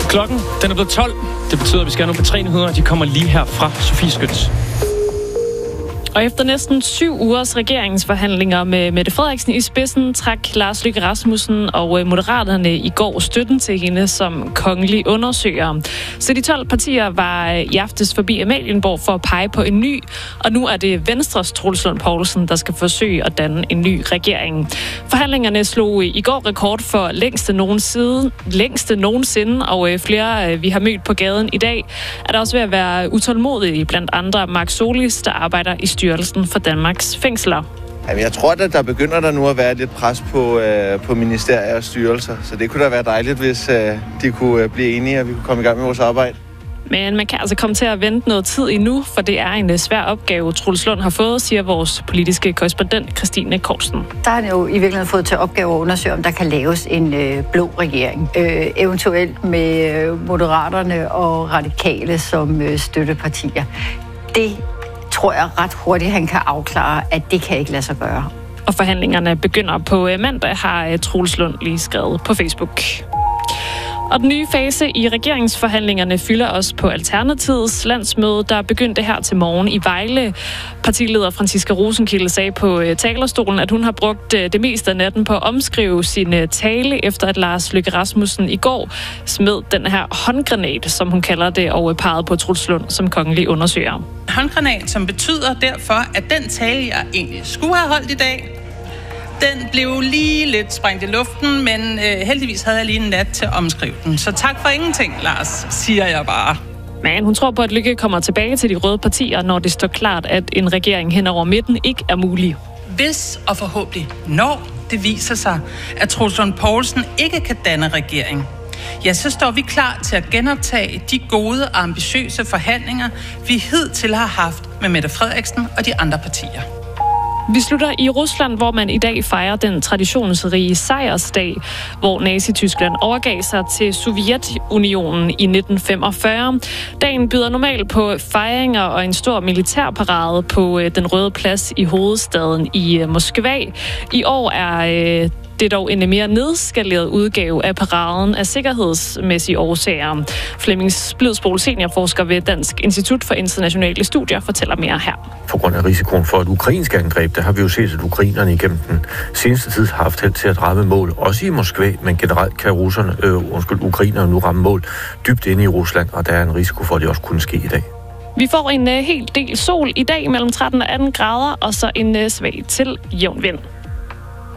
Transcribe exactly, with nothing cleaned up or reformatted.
Klokken den er blevet tolv. Det betyder, at vi skal have nogle P tre nyheder. De kommer lige her fra Sofie Skøns. Og efter næsten syv ugers regeringsforhandlinger med Mette Frederiksen i spidsen, trak Lars Løkke Rasmussen og Moderaterne i går støtten til hende som kongelig undersøger. Så de tolv partier var i aftes forbi Amalienborg for at pege på en ny, og nu er det Venstres Troels Lund Poulsen, der skal forsøge at danne en ny regering. Forhandlingerne slog i går rekord for længste nogensinde, længste nogensinde, og flere vi har mødt på gaden i dag, er der også ved at være utålmodige, blandt andre Mark Solis, der arbejder i Styrelsen for Danmarks Fængsler. Jamen, jeg tror, at der begynder der nu at være lidt pres på, øh, på ministerier og styrelser, så det kunne da være dejligt, hvis øh, de kunne øh, blive enige, og vi kunne komme i gang med vores arbejde. Men man kan altså komme til at vente noget tid endnu, for det er en svær opgave, Troels Lund har fået, siger vores politiske korrespondent Christine Korsen. Der har han jo i virkeligheden fået til opgave at undersøge, om der kan laves en øh, blå regering. Øh, eventuelt med øh, Moderaterne og Radikale som øh, støttepartier. Det tror jeg ret hurtigt, han kan afklare, at det kan ikke lade sig gøre. Og forhandlingerne begynder på mandag, har Troels Lund lige skrevet på Facebook. Og den nye fase i regeringsforhandlingerne fylder også på Alternativets landsmøde, der begyndte her til morgen i Vejle. Partileder Franciska Rosenkilde sagde på talerstolen, at hun har brugt det meste af natten på at omskrive sin tale, efter at Lars Løkke Rasmussen i går smed den her håndgranat, som hun kalder det, og pegede på Troels Lund som kongelig undersøger. Håndgranat, som betyder derfor, at den tale, jeg egentlig skulle have holdt i dag, den blev lige lidt sprængt i luften, men øh, heldigvis havde jeg lige en nat til at omskrive den. Så tak for ingenting, Lars, siger jeg bare. Men hun tror på, at Løkke kommer tilbage til de røde partier, når det står klart, at en regering hen over midten ikke er mulig. Hvis og forhåbentlig når det viser sig, at Troels Lund Poulsen ikke kan danne regering, ja, så står vi klar til at genoptage de gode og ambitiøse forhandlinger, vi hidtil har haft med Mette Frederiksen og de andre partier. Vi slutter i Rusland, hvor man i dag fejrer den traditionsrige sejrsdag, hvor Nazi-Tyskland overgav sig til Sovjetunionen i nitten femogfyrre. Dagen byder normalt på fejringer og en stor militærparade på den Røde Plads i hovedstaden i Moskva. I år er det er dog en mere nedskaleret udgave af paraden af sikkerhedsmæssige årsager. Flemming Splidsbol, seniorforsker ved Dansk Institut for Internationale Studier, fortæller mere her. På grund af risikoen for et ukrainsk angreb, der har vi jo set, at ukrainerne igennem den seneste tid har haft held til at ramme mål, også i Moskva, men generelt kan russerne, øh, undskyld, ukrainerne nu ramme mål dybt inde i Rusland, og der er en risiko for, at det også kunne ske i dag. Vi får en uh, hel del sol i dag mellem tretten og atten grader, og så en uh, svag til jævn vind.